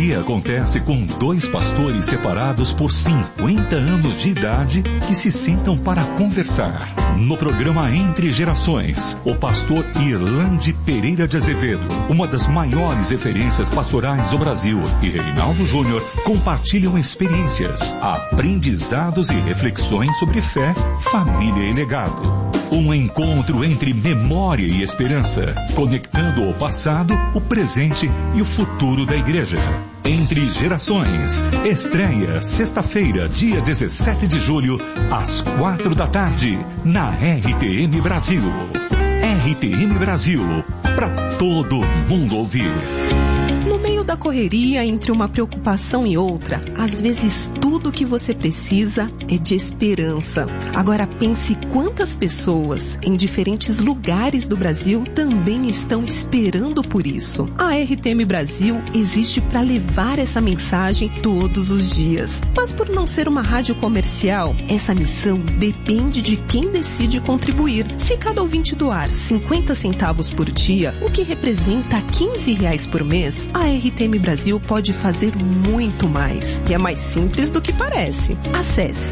que acontece com dois pastores separados por 50 anos de idade que se sentam para conversar. No programa Entre Gerações, o pastor Irlande Pereira de Azevedo, uma das maiores referências pastorais do Brasil, e Reinaldo Júnior compartilham experiências, aprendizados e reflexões sobre fé, família e legado. Um encontro entre memória e esperança, conectando o passado, o presente e o futuro da igreja. Entre Gerações, estreia sexta-feira, dia 17 de julho, às 4 da tarde, na RTM Brasil. RTM Brasil, para todo mundo ouvir. No meio da correria, entre uma preocupação e outra, às vezes tudo o que você precisa é de esperança. Agora pense quantas pessoas em diferentes lugares do Brasil também estão esperando por isso. A RTM Brasil existe para levar essa mensagem todos os dias. Mas por não ser uma rádio comercial, essa missão depende de quem decide contribuir. Se cada ouvinte doar 50 centavos por dia, o que representa R$15 por mês, a RTM Brasil pode fazer muito mais. E é mais simples do que parece. Acesse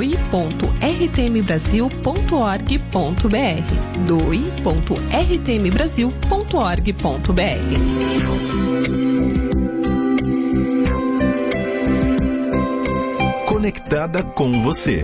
doe.rtmbrasil.org.br doe.rtmbrasil.org.br. Conectada com você.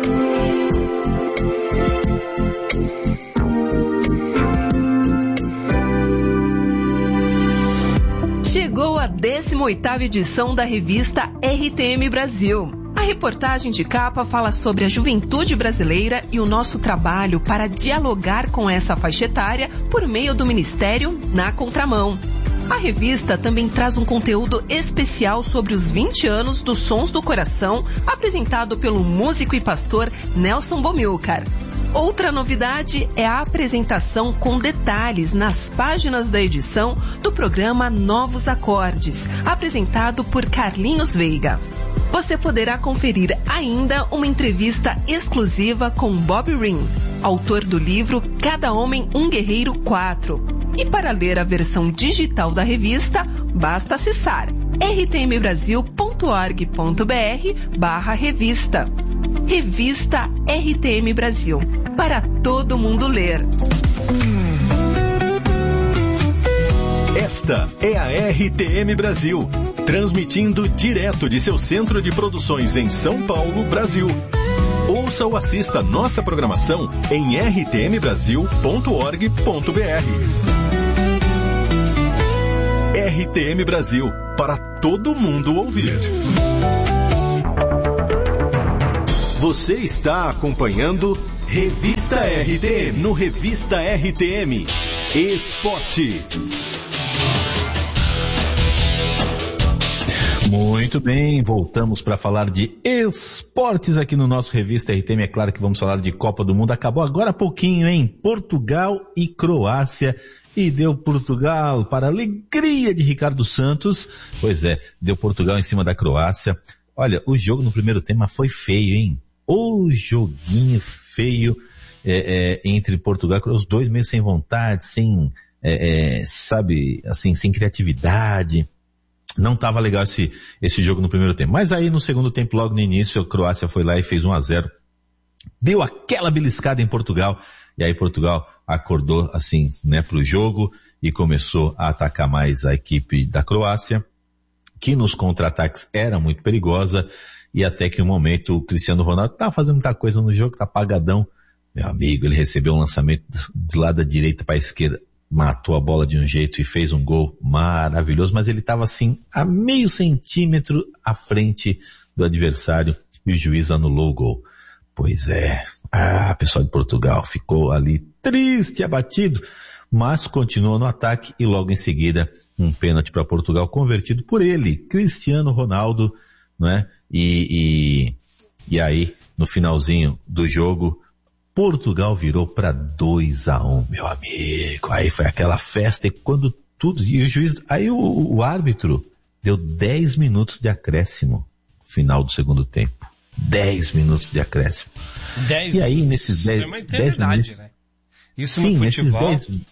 Chegou a 18ª edição da revista RTM Brasil. A reportagem de capa fala sobre a juventude brasileira e o nosso trabalho para dialogar com essa faixa etária por meio do Ministério Na Contramão. A revista também traz um conteúdo especial sobre os 20 anos dos Sons do Coração, apresentado pelo músico e pastor Nelson Bomilcar. Outra novidade é a apresentação com detalhes nas páginas da edição do programa Novos Acordes, apresentado por Carlinhos Veiga. Você poderá conferir ainda uma entrevista exclusiva com Bob Ring, autor do livro Cada Homem um Guerreiro 4. E para ler a versão digital da revista, basta acessar rtmbrasil.org.br/revista. Revista RTM Brasil, para todo mundo ler. Esta é a RTM Brasil, transmitindo direto de seu centro de produções em São Paulo, Brasil. Ouça ou assista nossa programação em rtmbrasil.org.br. RTM Brasil, para todo mundo ouvir. Você está acompanhando Revista RTM, no Revista RTM Esportes. Muito bem, voltamos para falar de esportes aqui no nosso Revista RTM. É claro que vamos falar de Copa do Mundo. Acabou agora há pouquinho, hein? Portugal e Croácia. E deu Portugal, para a alegria de Ricardo Santos. Pois é, deu Portugal em cima da Croácia. Olha, o jogo no primeiro tempo foi feio, hein? O joguinho feio entre Portugal e Croácia. Os dois meio sem vontade, sem, sabe, assim, sem criatividade. Não estava legal esse jogo no primeiro tempo. Mas aí no segundo tempo, logo no início, a Croácia foi lá e fez 1-0. Deu aquela beliscada em Portugal. E aí Portugal acordou assim, né, pro jogo e começou a atacar mais a equipe da Croácia, que nos contra-ataques era muito perigosa. E até que um momento o Cristiano Ronaldo tá fazendo muita coisa no jogo, tá apagadão. Meu amigo, ele recebeu um lançamento de lado da direita para a esquerda, matou a bola de um jeito e fez um gol maravilhoso, mas ele estava assim a meio centímetro à frente do adversário e o juiz anulou o gol. Pois é, pessoal de Portugal ficou ali triste, abatido, mas continuou no ataque e logo em seguida um pênalti para Portugal convertido por ele, Cristiano Ronaldo, não é? E aí, no finalzinho do jogo, Portugal virou para 2-1, meu amigo. Aí foi aquela festa e quando tudo, e o juiz, aí o árbitro deu 10 minutos de acréscimo no final do segundo tempo. 10 minutos de acréscimo. 10 e aí, minutos, nesses 10 isso é uma eternidade, 10 minutos, né? Isso sim, no futebol...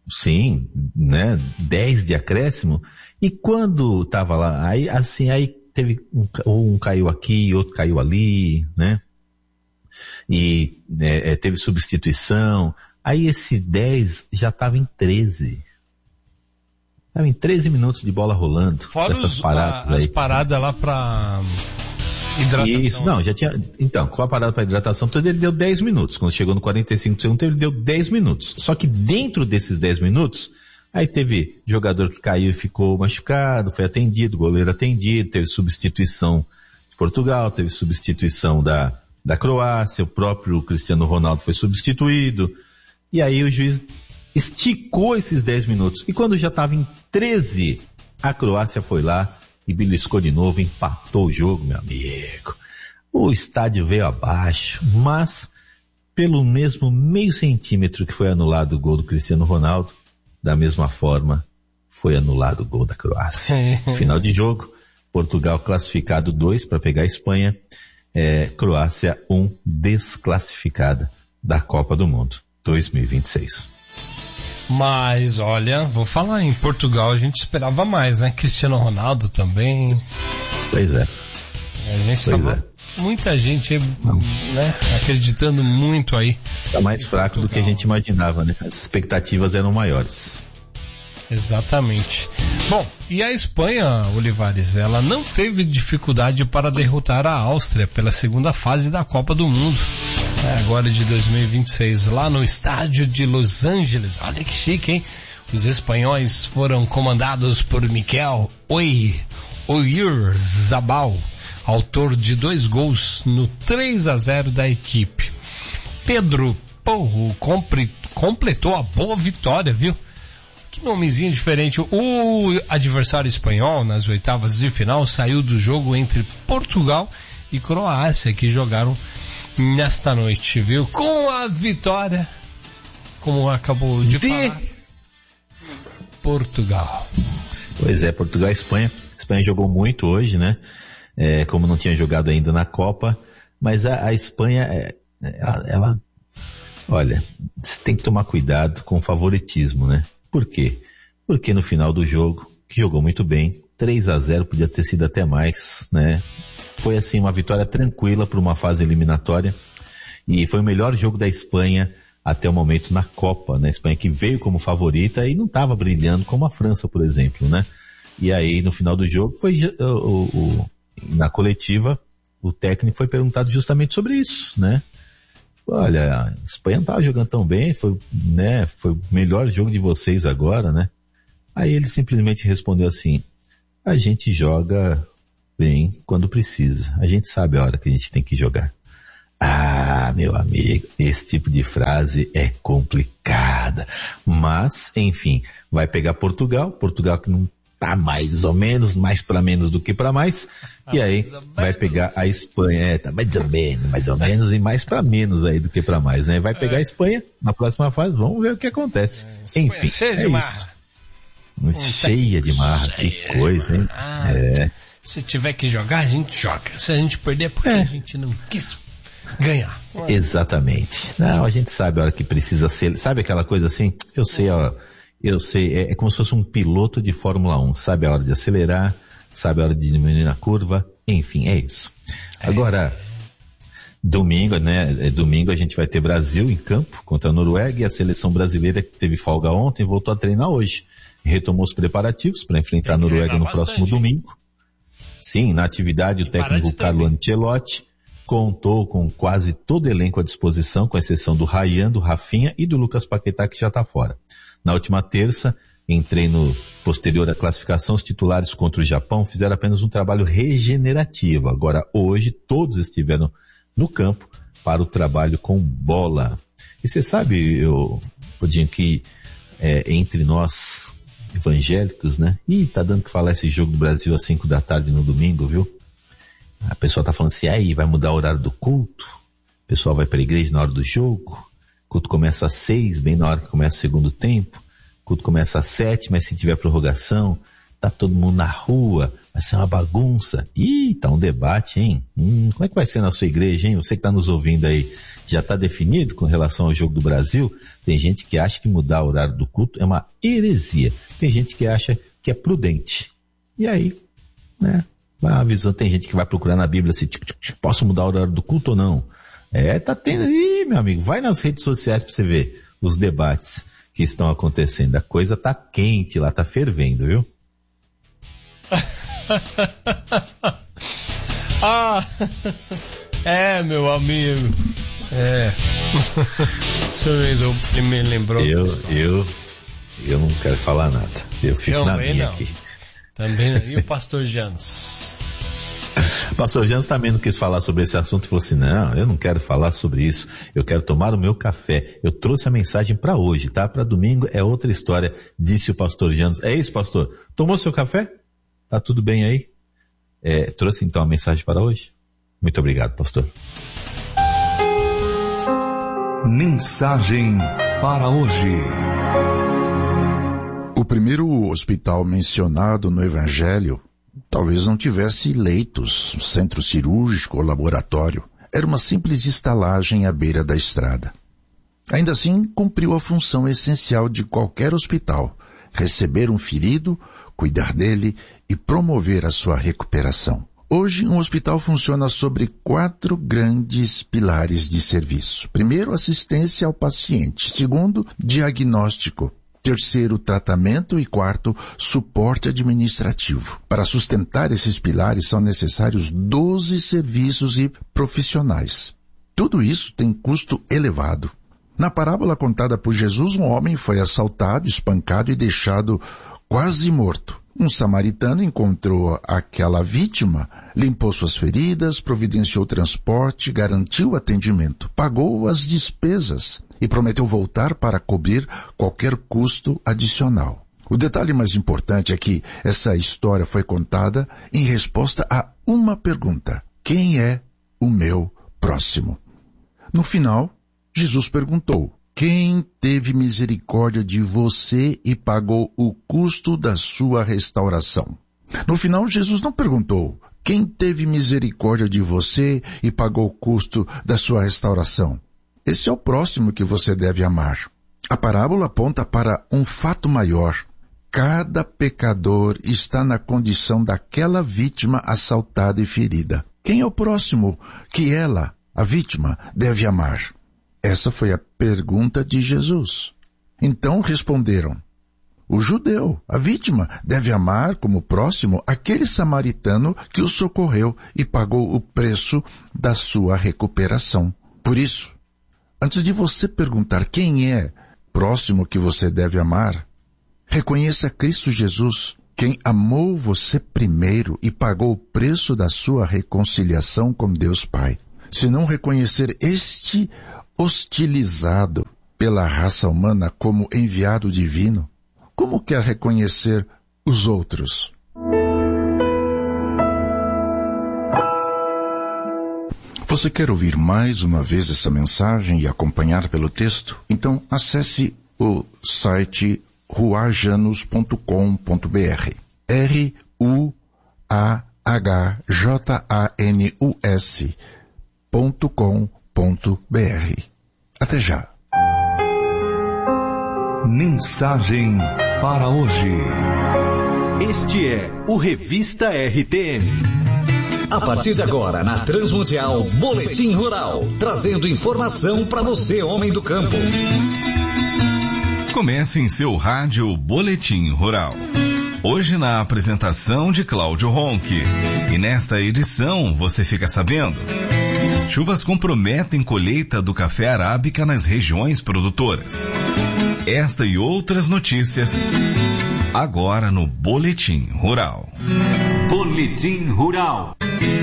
sim, né, 10 de acréscimo, e quando tava lá, aí teve um caiu aqui, outro caiu ali, né, e teve substituição, aí esse 10 já tava em 13. Estava em 13 minutos de bola rolando. Fora essas paradas as paradas lá pra hidratação. Isso, não, já tinha. Então, com a parada para hidratação, ele deu 10 minutos. Quando chegou no 45 segundos, ele deu 10 minutos. Só que dentro desses 10 minutos, aí teve jogador que caiu e ficou machucado, foi atendido, goleiro atendido, teve substituição de Portugal, teve substituição da Croácia, o próprio Cristiano Ronaldo foi substituído. E aí o juiz esticou esses 10 minutos. E quando já estava em 13, a Croácia foi lá e beliscou de novo, empatou o jogo, meu amigo. O estádio veio abaixo, mas pelo mesmo meio centímetro que foi anulado o gol do Cristiano Ronaldo, da mesma forma foi anulado o gol da Croácia. Final de jogo, Portugal classificado 2 para pegar a Espanha, Croácia 1 desclassificada da Copa do Mundo 2026. Mas, olha, vou falar, em Portugal a gente esperava mais, né? Cristiano Ronaldo também. Pois é. A gente estava muita gente, né, acreditando muito aí. Está mais fraco Portugal do que a gente imaginava, né? As expectativas eram maiores. Exatamente. Bom, e a Espanha, Olivares, ela não teve dificuldade para derrotar a Áustria pela segunda fase da Copa do Mundo. Agora de 2026, lá no estádio de Los Angeles. Olha que chique, hein? Os espanhóis foram comandados por Mikel Oyarzabal, autor de 2 gols no 3-0 da equipe. Pedro Porro completou a boa vitória, viu? Que nomezinho diferente. O adversário espanhol, nas oitavas de final, saiu do jogo entre Portugal e Croácia, que jogaram nesta noite, viu? Com a vitória, como acabou de falar, Portugal. Pois é, Portugal e Espanha. A Espanha jogou muito hoje, né? Como não tinha jogado ainda na Copa, mas a Espanha, ela, olha, você tem que tomar cuidado com o favoritismo, né? Por quê? Porque no final do jogo, que jogou muito bem, 3-0, podia ter sido até mais, né? Foi assim uma vitória tranquila para uma fase eliminatória e foi o melhor jogo da Espanha até o momento na Copa, né? A Espanha que veio como favorita e não estava brilhando como a França, por exemplo, né? E aí no final do jogo foi na coletiva o técnico foi perguntado justamente sobre isso, né? Olha, a Espanha não estava jogando tão bem, foi o melhor jogo de vocês agora, né? Aí ele simplesmente respondeu assim: a gente joga bem quando precisa, a gente sabe a hora que a gente tem que jogar. Ah, meu amigo, esse tipo de frase é complicada, mas, enfim, vai pegar Portugal que não tá mais ou menos, mais para menos do que para mais, e aí vai pegar a Espanha, tá mais ou menos e mais para menos aí do que para mais, né? Vai pegar a Espanha na próxima fase, vamos ver o que acontece. Enfim, cheia de marra. Cheia de marra, que coisa, hein? Se tiver que jogar, a gente joga. Se a gente perder, é porque a gente não quis ganhar. Exatamente. Não, a gente sabe a hora que precisa ser, sabe aquela coisa assim? Eu sei, é como se fosse um piloto de Fórmula 1, sabe a hora de acelerar, sabe a hora de diminuir na curva, enfim, é isso. Agora, domingo, né, domingo a gente vai ter Brasil em campo contra a Noruega e a seleção brasileira que teve folga ontem voltou a treinar hoje. Retomou os preparativos para enfrentar a Noruega no próximo domingo. Sim, na atividade o técnico Carlo Ancelotti contou com quase todo o elenco à disposição, com exceção do Ryan, do Rafinha e do Lucas Paquetá, que já está fora. Na última terça, em treino posterior à classificação, os titulares contra o Japão fizeram apenas um trabalho regenerativo. Agora, hoje, todos estiveram no campo para o trabalho com bola. E você sabe, Podinho, que entre nós evangélicos, né? Tá dando que falar esse jogo do Brasil às 5 da tarde no domingo, viu? A pessoa tá falando assim, aí vai mudar o horário do culto, o pessoal vai para a igreja na hora do jogo, o culto começa às 6, bem na hora que começa o segundo tempo, o culto começa às 7, mas se tiver prorrogação, tá todo mundo na rua, vai ser uma bagunça. Ih, tá um debate, hein? Como é que vai ser na sua igreja, hein? Você que tá nos ouvindo aí, já tá definido com relação ao Jogo do Brasil? Tem gente que acha que mudar o horário do culto é uma heresia. Tem gente que acha que é prudente. E aí, né? Vai avisando, tem gente que vai procurar na Bíblia assim, posso mudar o horário do culto ou não? Tá tendo aí, meu amigo, vai nas redes sociais pra você ver os debates que estão acontecendo. A coisa tá quente lá, tá fervendo, viu? Meu amigo. O senhor me lembrou. Eu não quero falar nada. Eu fico na minha aqui. Também não. E o pastor Janos? O pastor Janos também não quis falar sobre esse assunto e falou assim, não, eu não quero falar sobre isso, eu quero tomar o meu café. Eu trouxe a mensagem para hoje, tá? Para domingo é outra história, disse o pastor Janos. É isso, pastor? Tomou seu café? Tá tudo bem aí? Trouxe então a mensagem para hoje? Muito obrigado, pastor. Mensagem para hoje. O primeiro hospital mencionado no Evangelho talvez não tivesse leitos, centro cirúrgico ou laboratório. Era uma simples estalagem à beira da estrada. Ainda assim, cumpriu a função essencial de qualquer hospital: receber um ferido, cuidar dele e promover a sua recuperação. Hoje, um hospital funciona sobre 4 grandes pilares de serviço. Primeiro, assistência ao paciente. Segundo, diagnóstico. Terceiro, tratamento. E quarto, suporte administrativo. Para sustentar esses pilares são necessários 12 serviços e profissionais. Tudo isso tem custo elevado. Na parábola contada por Jesus, um homem foi assaltado, espancado e deixado quase morto. Um samaritano encontrou aquela vítima, limpou suas feridas, providenciou transporte, garantiu atendimento, pagou as despesas e prometeu voltar para cobrir qualquer custo adicional. O detalhe mais importante é que essa história foi contada em resposta a uma pergunta: quem é o meu próximo? No final, Jesus perguntou: quem teve misericórdia de você e pagou o custo da sua restauração? No final, Jesus não perguntou: quem teve misericórdia de você e pagou o custo da sua restauração? Esse é o próximo que você deve amar. A parábola aponta para um fato maior. Cada pecador está na condição daquela vítima assaltada e ferida. Quem é o próximo que ela, a vítima, deve amar? Essa foi a pergunta de Jesus. Então responderam: o judeu, a vítima, deve amar como próximo aquele samaritano que o socorreu e pagou o preço da sua recuperação. Por isso, antes de você perguntar quem é próximo que você deve amar, reconheça Cristo Jesus, quem amou você primeiro e pagou o preço da sua reconciliação com Deus Pai. Se não reconhecer este hostilizado pela raça humana como enviado divino, como quer reconhecer os outros? Você quer ouvir mais uma vez essa mensagem e acompanhar pelo texto? Então acesse o site ruajanus.com.br. ruajanus.com.br. Até já. Mensagem para hoje. Este é o Revista RTM. A partir de agora, na Transmundial, Boletim Rural, trazendo informação para você, homem do campo. Comece em seu rádio Boletim Rural. Hoje na apresentação de Cláudio Ronque. E nesta edição você fica sabendo: chuvas comprometem colheita do café arábica nas regiões produtoras. Esta e outras notícias agora no Boletim Rural. Boletim Rural.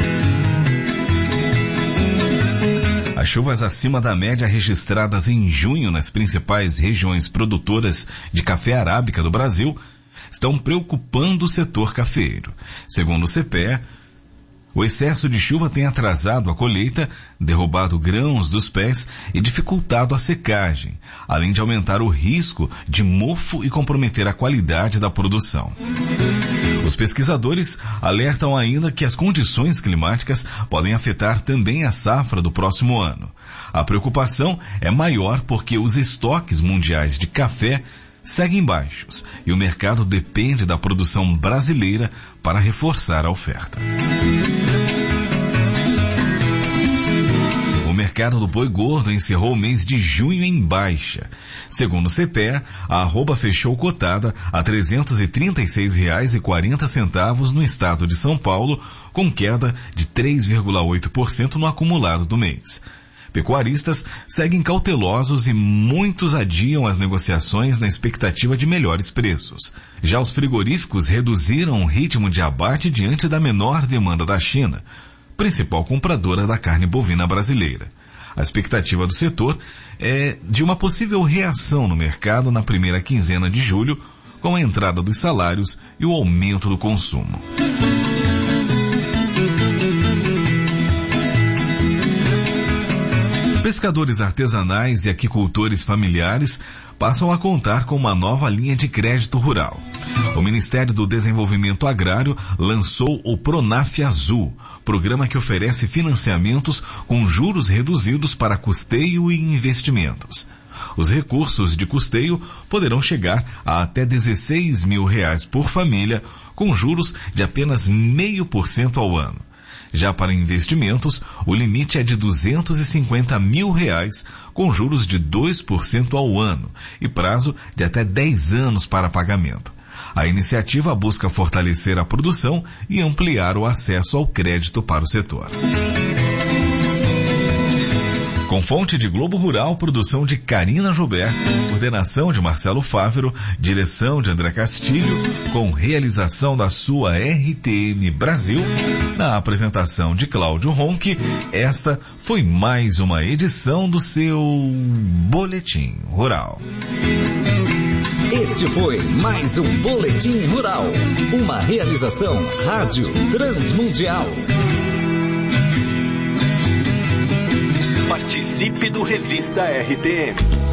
As chuvas acima da média registradas em junho nas principais regiões produtoras de café arábica do Brasil estão preocupando o setor cafeeiro. Segundo o CPE, O excesso de chuva tem atrasado a colheita, derrubado grãos dos pés e dificultado a secagem, além de aumentar o risco de mofo e comprometer a qualidade da produção. Os pesquisadores alertam ainda que as condições climáticas podem afetar também a safra do próximo ano. A preocupação é maior porque os estoques mundiais de café seguem baixos e o mercado depende da produção brasileira para reforçar a oferta. O mercado do boi gordo encerrou o mês de junho em baixa. Segundo o CPEA, a arroba fechou cotada a R$ 336,40 no estado de São Paulo, com queda de 3,8% no acumulado do mês. Pecuaristas seguem cautelosos e muitos adiam as negociações na expectativa de melhores preços. Já os frigoríficos reduziram o ritmo de abate diante da menor demanda da China, principal compradora da carne bovina brasileira. A expectativa do setor é de uma possível reação no mercado na primeira quinzena de julho, com a entrada dos salários e o aumento do consumo. Pescadores artesanais e aquicultores familiares passam a contar com uma nova linha de crédito rural. O Ministério do Desenvolvimento Agrário lançou o Pronaf Azul, programa que oferece financiamentos com juros reduzidos para custeio e investimentos. Os recursos de custeio poderão chegar a até R$16 mil por família, com juros de apenas 0,5% ao ano. Já para investimentos, o limite é de R$250 mil, com juros de 2% ao ano e prazo de até 10 anos para pagamento. A iniciativa busca fortalecer a produção e ampliar o acesso ao crédito para o setor. Com fonte de Globo Rural, produção de Karina Joubert, coordenação de Marcelo Fávero, direção de André Castilho, com realização da sua RTM Brasil, na apresentação de Cláudio Ronchi, esta foi mais uma edição do seu Boletim Rural. Este foi mais um Boletim Rural, uma realização Rádio Transmundial. Participe do Revista RTM.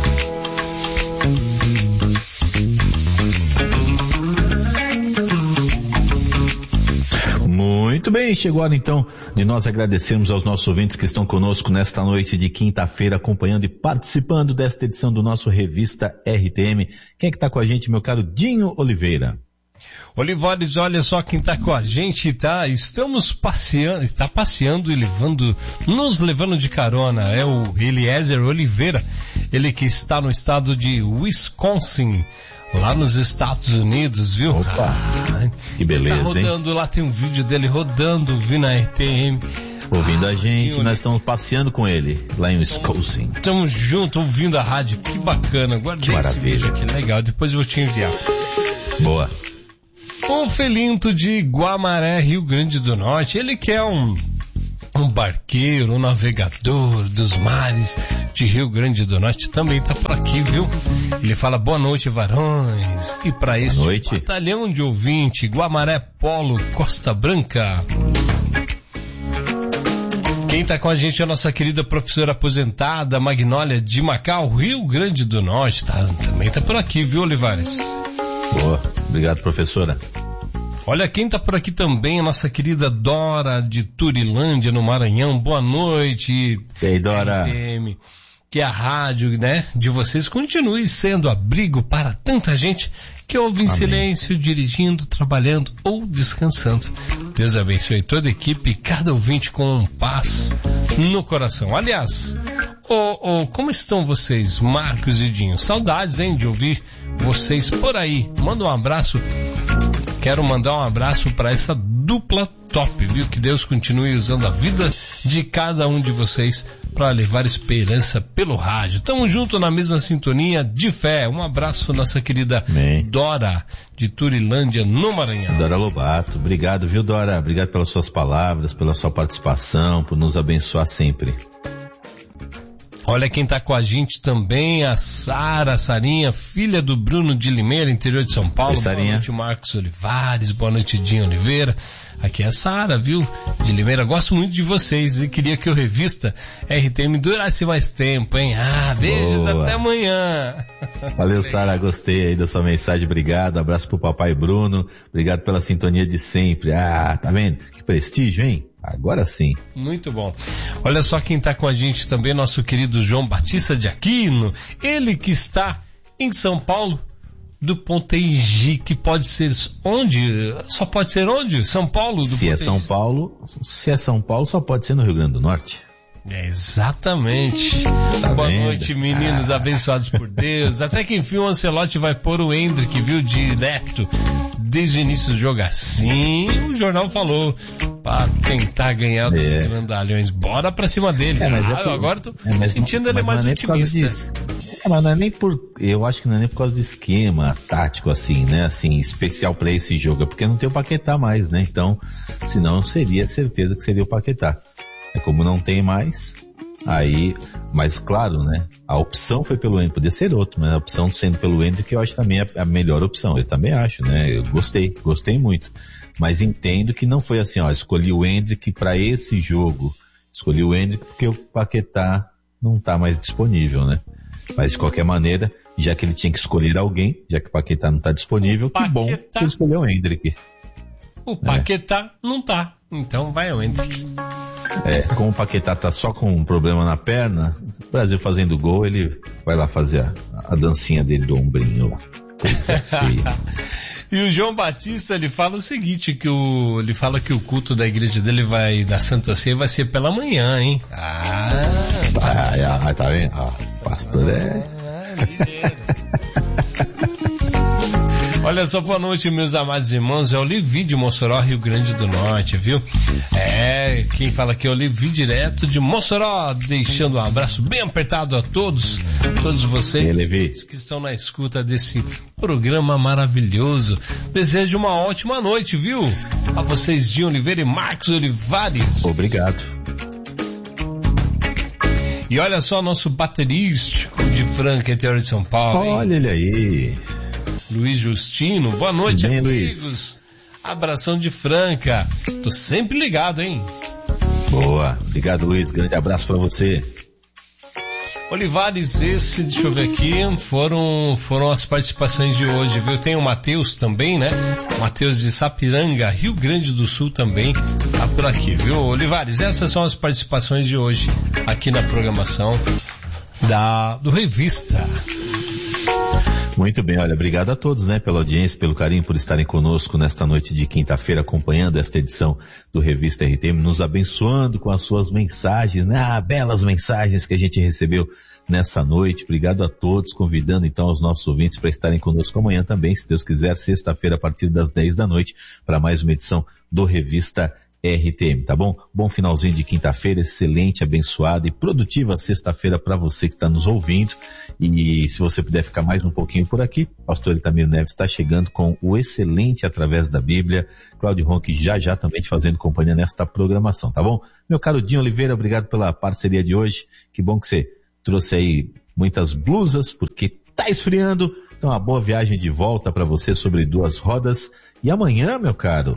Muito bem, chegou a hora então de nós agradecermos aos nossos ouvintes que estão conosco nesta noite de quinta-feira, acompanhando e participando desta edição do nosso Revista RTM. Quem é que está com a gente, meu caro Dinho Oliveira? Olivares, olha só quem está com a gente, tá? Estamos passeando, está passeando e nos levando de carona. É o Eliezer Oliveira, ele que está no estado de Wisconsin, lá nos Estados Unidos, viu? Opa, que beleza, tá rodando, hein? Lá tem um vídeo dele rodando, vindo na RTM. Ouvindo a gente, nós estamos passeando com ele, lá em Wisconsin. Estamos juntos, ouvindo a rádio, que bacana. Guardei esse vídeo aqui, legal, depois eu vou te enviar. Boa. O Felinto de Guamaré, Rio Grande do Norte, ele que é um barqueiro, um navegador dos mares de Rio Grande do Norte, também tá por aqui, viu? Ele fala boa noite, varões, e para esse batalhão de ouvinte, Guamaré Polo, Costa Branca. Quem tá com a gente é a nossa querida professora aposentada, Magnólia de Macau, Rio Grande do Norte, também tá por aqui, viu, Olivares? Boa, obrigado, professora. Olha, quem tá por aqui também, a nossa querida Dora de Turilândia, no Maranhão. Boa noite. E aí, Dora? RTM, que a rádio, né, de vocês continue sendo abrigo para tanta gente que ouve em silêncio, dirigindo, trabalhando ou descansando. Deus abençoe toda a equipe e cada ouvinte com paz no coração. Aliás, como estão vocês, Marcos e Dinho? Saudades, hein, de ouvir vocês por aí. Manda um abraço. Quero mandar um abraço para essa dupla top, viu? Que Deus continue usando a vida de cada um de vocês para levar esperança pelo rádio. Tamo junto na mesma sintonia de fé. Um abraço, nossa querida Dora de Turilândia, no Maranhão. Dora Lobato, obrigado, viu, Dora? Obrigado pelas suas palavras, pela sua participação, por nos abençoar sempre. Olha quem tá com a gente também, a Sarinha, filha do Bruno de Limeira, interior de São Paulo. Boa noite, Marcos Olivares, boa noite, Dinho Oliveira. Aqui é a Sara, viu? De Limeira, gosto muito de vocês e queria que o Revista RTM durasse mais tempo, hein? Beijos, boa. Até amanhã. Valeu, Sara, gostei aí da sua mensagem, obrigado, abraço pro papai Bruno, obrigado pela sintonia de sempre. Tá vendo? Que prestígio, hein? Agora sim. Muito bom. Olha só quem tá com a gente também, nosso querido João Batista de Aquino, ele que está em São Paulo, do Ponteigi, que pode ser onde? Só pode ser onde? São Paulo do Ponteigi. Se é São Paulo, só pode ser no Rio Grande do Norte. Exatamente. Boa noite, meninos abençoados por Deus. Até que enfim o Ancelotti vai pôr o Hendrick, viu, direto desde o início do jogo. Assim o jornal falou, para tentar ganhar dos grandalhões. Bora pra cima dele. Agora tô sentindo ele mais otimista. Mas não é nem eu acho que não é nem por causa de esquema tático assim, né, assim, especial pra esse jogo, é porque não tem o Paquetá mais, né, então, senão seria certeza que seria o Paquetá. É como não tem mais, aí, mas claro, né, a opção foi pelo Hendrick, podia ser outro, mas a opção sendo pelo Hendrick eu acho também a melhor opção, eu também acho, né, eu gostei muito, mas entendo que não foi assim, escolhi o Hendrick pra esse jogo, escolhi o Hendrick porque o Paquetá não tá mais disponível, né. Mas de qualquer maneira, já que ele tinha que escolher alguém, já que o Paquetá não está disponível, que bom que ele escolheu o Hendrick. O Paquetá não tá, então vai o Hendrick. Como o Paquetá tá só com um problema na perna, o Brasil fazendo gol, ele vai lá fazer a dancinha dele do ombrinho lá. E o João Batista, ele fala o seguinte, ele fala que o culto da igreja dele da Santa Ceia vai ser pela manhã, hein? Tá vendo? Pastor ligeiro. Olha só, boa noite, meus amados irmãos, é o Levi de Mossoró, Rio Grande do Norte, viu? Quem fala aqui é o Levi direto de Mossoró, deixando um abraço bem apertado a todos vocês que estão na escuta desse programa maravilhoso. Desejo uma ótima noite, viu? A vocês, Dinho Oliveira e Marcos Olivares. Obrigado. E olha só, nosso baterístico de Franca, interior de São Paulo. Olha ele aí. Luiz Justino, boa noite, bem, amigos. Luiz. Abração de Franca. Tô sempre ligado, hein? Boa. Obrigado, Luiz. Grande abraço pra você. Olivares, deixa eu ver aqui, foram as participações de hoje, viu? Tem o Matheus também, né? Matheus de Sapiranga, Rio Grande do Sul também, tá por aqui, viu? Olivares, essas são as participações de hoje aqui na programação do Revista. Muito bem, olha, obrigado a todos, né, pela audiência, pelo carinho, por estarem conosco nesta noite de quinta-feira, acompanhando esta edição do Revista RTM, nos abençoando com as suas mensagens, né, belas mensagens que a gente recebeu nessa noite. Obrigado a todos, convidando então os nossos ouvintes para estarem conosco amanhã também, se Deus quiser, sexta-feira, a partir das 10 da noite, para mais uma edição do Revista RTM, tá bom? Bom finalzinho de quinta-feira, excelente, abençoada e produtiva sexta-feira para você que está nos ouvindo. E se você puder ficar mais um pouquinho por aqui, o pastor Itamir Neves está chegando com o excelente Através da Bíblia. Cláudio Ronque já também te fazendo companhia nesta programação, tá bom? Meu caro Dinho Oliveira, obrigado pela parceria de hoje. Que bom que você trouxe aí muitas blusas, porque tá esfriando. Então, uma boa viagem de volta para você sobre duas rodas. E amanhã, meu caro,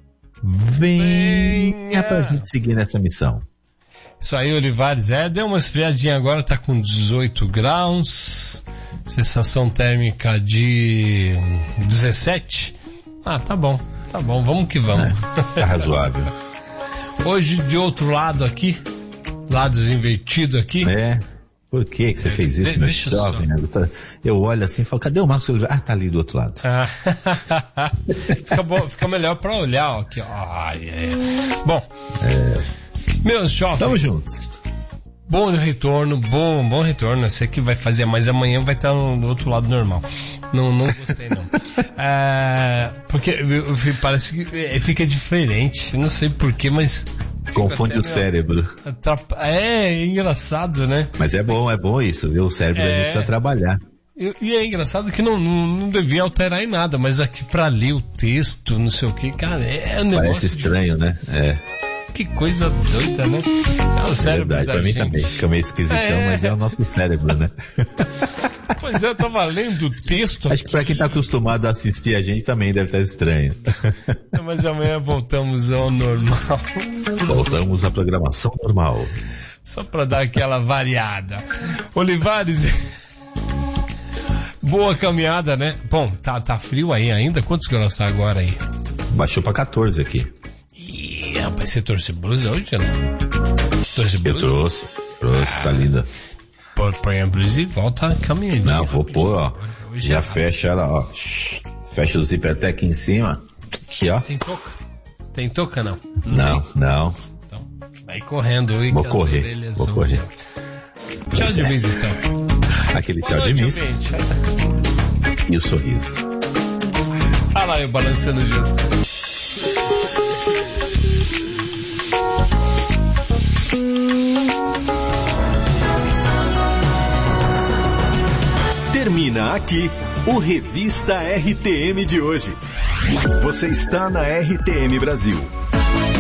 venha pra gente seguir nessa missão. Isso aí, Olivares, deu uma esfriadinha agora, tá com 18 graus, sensação térmica de 17. Tá bom, vamos que vamos. Tá razoável. Hoje de outro lado aqui, lados invertidos aqui. Por que você fez isso, meu jovem? Né? Eu olho assim e falo, cadê o Marcos Oliveira? Tá ali do outro lado. Fica bom, fica melhor pra olhar, ó, aqui, ó. Bom, meus jovens. Tamo juntos. Bom retorno. Eu sei que vai fazer, mas amanhã vai estar no outro lado normal. Não gostei não. Porque parece que fica diferente, não sei porquê, mas... Confunde o cérebro. É engraçado, né? Mas é bom isso, viu? O cérebro a gente precisa trabalhar. E é engraçado que não devia alterar em nada, mas aqui pra ler o texto, não sei o que, cara, é um negócio... Parece estranho, né? que coisa doida, né? É o cérebro verdade, da pra mim gente. também fica meio esquisitão, mas é o nosso cérebro, né? Pois é, eu tava lendo o texto. Acho que pra quem tá acostumado a assistir a gente também deve estar estranho. Mas amanhã voltamos ao normal. Voltamos à programação normal. Só pra dar aquela variada. Olivares, boa caminhada, né? Bom, tá frio aí ainda? Quantos graus tá agora aí? Baixou pra 14 aqui. Ih, rapaz, você trouxe blusa hoje, não? Trouxe blusa? Eu trouxe, tá linda. Põe a blusa e volta caminhando. Não, vou pôr, ó. Já fecha ela, ó. Fecha o zíper até aqui em cima. Aqui, ó. Tem touca? Tem touca, não? Não. Então, vai correndo aí. Vou correr. Tchau de Miss, então. Aquele tchau de Miss. E o sorriso. Olha lá eu balançando junto. Termina aqui o Revista RTM de hoje. Você está na RTM Brasil.